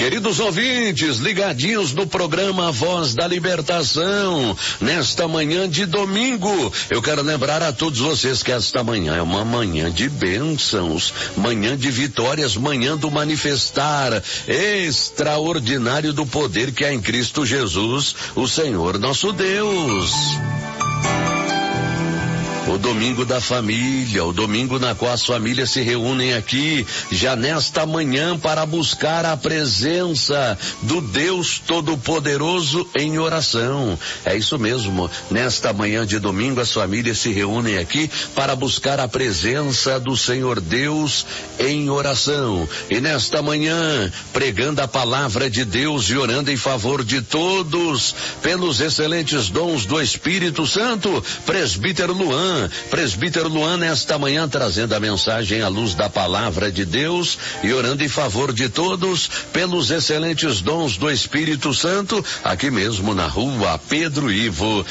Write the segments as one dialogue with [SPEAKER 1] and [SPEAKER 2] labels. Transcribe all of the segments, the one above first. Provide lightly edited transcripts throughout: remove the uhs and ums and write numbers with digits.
[SPEAKER 1] Queridos ouvintes, ligadinhos no programa Voz da Libertação, nesta manhã de domingo, eu quero lembrar a todos vocês que esta manhã é uma manhã de bênçãos, manhã de vitórias, manhã do manifestar extraordinário do poder que há em Cristo Jesus, o Senhor nosso Deus. O domingo da família, o domingo na qual as famílias se reúnem aqui, já nesta manhã, para buscar a presença do Deus Todo-Poderoso em oração. É isso mesmo, nesta manhã de domingo as famílias se reúnem aqui para buscar a presença do Senhor Deus em oração. E nesta manhã, pregando a palavra de Deus e orando em favor de todos, pelos excelentes dons do Espírito Santo, Presbítero Luan, nesta manhã trazendo a mensagem à luz da palavra de Deus e orando em favor de todos pelos excelentes dons do Espírito Santo, aqui mesmo na rua Pedro Ivo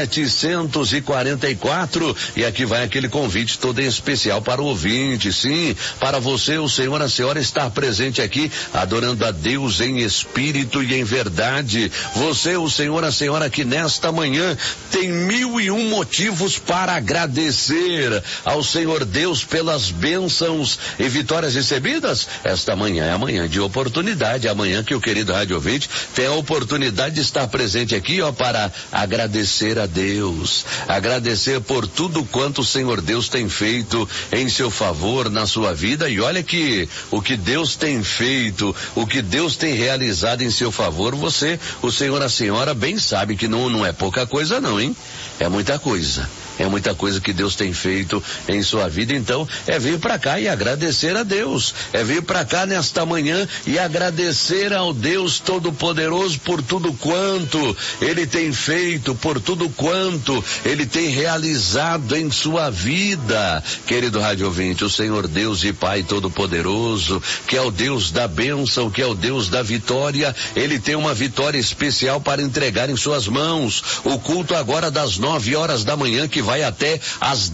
[SPEAKER 1] 744, e aqui vai aquele convite todo em especial para o ouvinte, sim, para você, o senhor, a senhora estar presente aqui, adorando a Deus em espírito e em verdade. Você, o senhor, a senhora, que nesta manhã tem 1001 motivos para agradecer ao Senhor Deus pelas bênçãos e vitórias recebidas. Esta manhã é a manhã de oportunidade, amanhã que o querido rádio ouvinte tem a oportunidade de estar presente aqui, para agradecer a Deus, agradecer por tudo quanto o Senhor Deus tem feito em seu favor, na sua vida. E olha que o que Deus tem feito, o que Deus tem realizado em seu favor, você, o senhor, a senhora, bem sabe que não é pouca coisa não, hein? É muita coisa. É muita coisa que Deus tem feito em sua vida. Então, é vir para cá e agradecer a Deus. É vir para cá nesta manhã e agradecer ao Deus Todo-Poderoso por tudo quanto Ele tem feito, por tudo quanto Ele tem realizado em sua vida. Querido rádio ouvinte, o Senhor Deus e Pai Todo-Poderoso, que é o Deus da bênção, que é o Deus da vitória, Ele tem uma vitória especial para entregar em suas mãos. O culto agora das 9 horas da manhã, que vai até às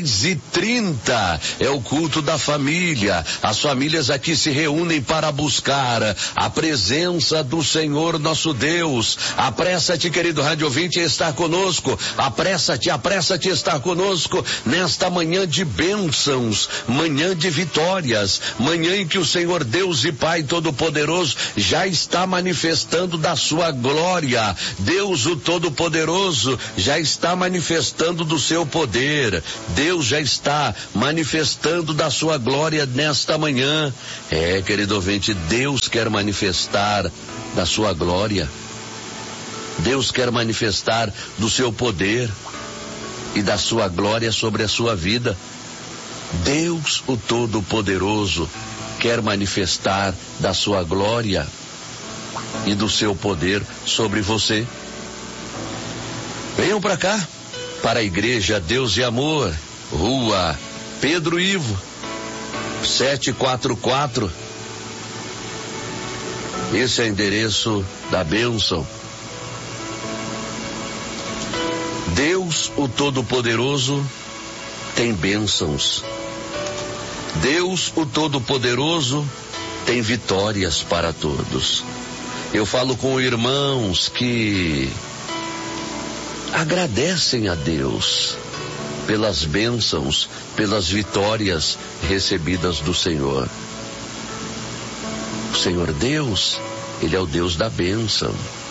[SPEAKER 1] 10h30, é o culto da família. As famílias aqui se reúnem para buscar a presença do Senhor nosso Deus. Apressa-te, querido rádio ouvinte, a estar conosco. Apressa-te a estar conosco nesta manhã de bênçãos, manhã de vitórias, manhã em que o Senhor Deus e Pai Todo-Poderoso já está manifestando da sua glória. Deus, o Todo-Poderoso, já está manifestando do seu poder. Deus já está manifestando da sua glória nesta manhã. Querido ouvinte, Deus quer manifestar da sua glória. Deus quer manifestar do seu poder e da sua glória sobre a sua vida. Deus, o Todo-Poderoso, quer manifestar da sua glória e do seu poder sobre você. Venham para cá, para a Igreja Deus e Amor, rua Pedro Ivo 744. Esse é o endereço da bênção. Deus, o Todo-Poderoso, tem bênçãos. Deus, o Todo-Poderoso, tem vitórias para todos. Eu falo com irmãos que agradecem a Deus pelas bênçãos, pelas vitórias recebidas do Senhor. O Senhor Deus, Ele é o Deus da bênção.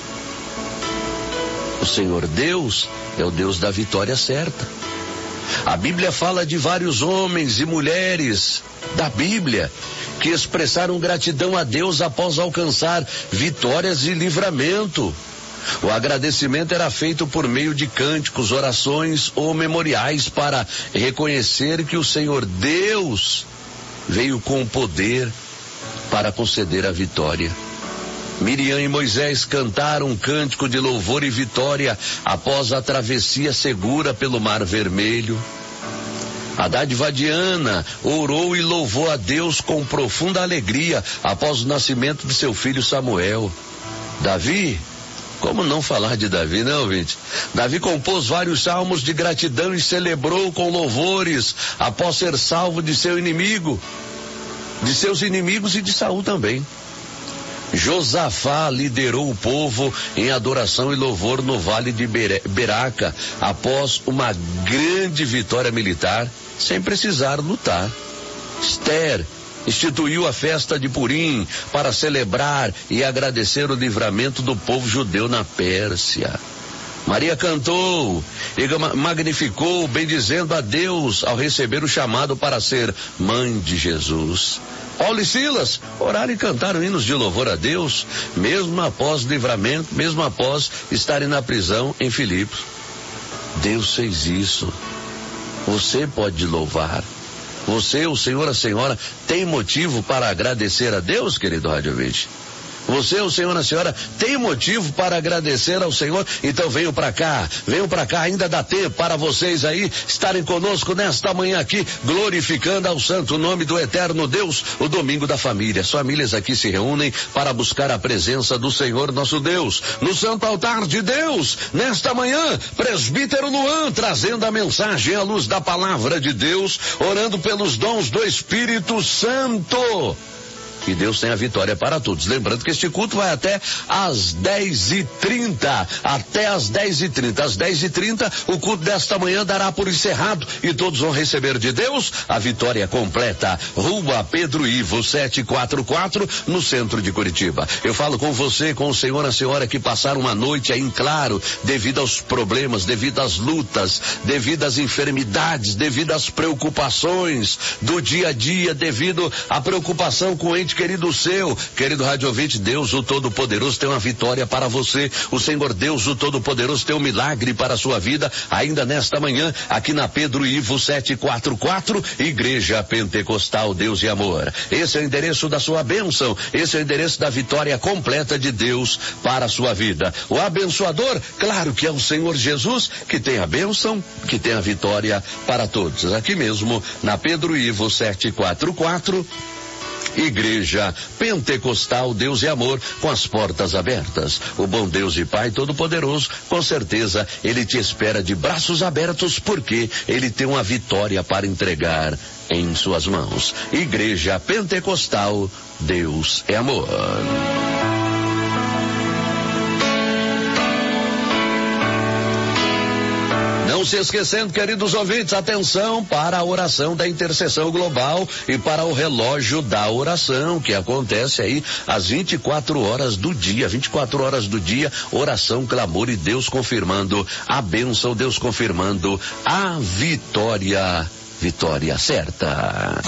[SPEAKER 1] O Senhor Deus é o Deus da vitória certa. A Bíblia fala de vários homens e mulheres da Bíblia que expressaram gratidão a Deus após alcançar vitórias e livramento. O agradecimento era feito por meio de cânticos, orações ou memoriais para reconhecer que o Senhor Deus veio com poder para conceder a vitória. Miriam e Moisés cantaram um cântico de louvor e vitória após a travessia segura pelo Mar Vermelho. A dádiva de Ana orou e louvou a Deus com profunda alegria após o nascimento de seu filho Samuel. Davi, como não falar de Davi, né, ouvinte? Davi compôs vários salmos de gratidão e celebrou com louvores após ser salvo de seu inimigo, de seus inimigos e de Saul também. Josafá liderou o povo em adoração e louvor no Vale de Beraca, após uma grande vitória militar, sem precisar lutar. Esther instituiu a festa de Purim para celebrar e agradecer o livramento do povo judeu na Pérsia. Maria cantou e magnificou, bendizendo a Deus ao receber o chamado para ser mãe de Jesus. Paulo e Silas oraram e cantaram hinos de louvor a Deus, mesmo após livramento, mesmo após estarem na prisão em Filipos. Deus fez isso. Você pode louvar. Você, o senhor, a senhora, tem motivo para agradecer a Deus, querido rádio ouvinte? Você, o senhor, a senhora, tem motivo para agradecer ao Senhor? Então venham para cá, ainda dá tempo para vocês aí estarem conosco nesta manhã aqui, glorificando ao santo nome do eterno Deus, o domingo da família. As famílias aqui se reúnem para buscar a presença do Senhor nosso Deus. No santo altar de Deus, nesta manhã, presbítero Luan trazendo a mensagem à luz da palavra de Deus, orando pelos dons do Espírito Santo. Que Deus tenha vitória para todos. Lembrando que este culto vai até às 10h30. Até às 10h30. Às 10h30, o culto desta manhã dará por encerrado e todos vão receber de Deus a vitória completa. Rua Pedro Ivo 744, no centro de Curitiba. Eu falo com você, com o senhor, a senhora que passaram uma noite aí em claro, devido aos problemas, devido às lutas, devido às enfermidades, devido às preocupações do dia a dia, devido à preocupação com o ente querido seu, querido rádio ouvinte. Deus o Todo-Poderoso tem uma vitória para você. O Senhor Deus o Todo-Poderoso tem um milagre para a sua vida, ainda nesta manhã, aqui na Pedro Ivo 744, Igreja Pentecostal Deus e Amor. Esse é o endereço da sua bênção, esse é o endereço da vitória completa de Deus para a sua vida. O abençoador, claro que é o Senhor Jesus, que tem a bênção, que tem a vitória para todos. Aqui mesmo, na Pedro Ivo 744, Igreja Pentecostal Deus e Amor, com as portas abertas. O bom Deus e Pai Todo-Poderoso, com certeza, Ele te espera de braços abertos, porque Ele tem uma vitória para entregar em suas mãos. Igreja Pentecostal Deus é Amor. Não se esquecendo, queridos ouvintes, atenção para a oração da intercessão global e para o relógio da oração, que acontece aí às 24 horas do dia, 24 horas do dia, oração, clamor e Deus confirmando a bênção, Deus confirmando a vitória certa.